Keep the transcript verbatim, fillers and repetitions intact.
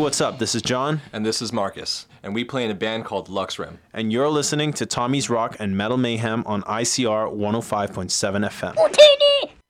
what's up? This is John. And this is Marcus. And we play in a band called Luxrim. And you're listening to Tommy's Rock and Metal Mayhem on I C R one oh five point seven F M.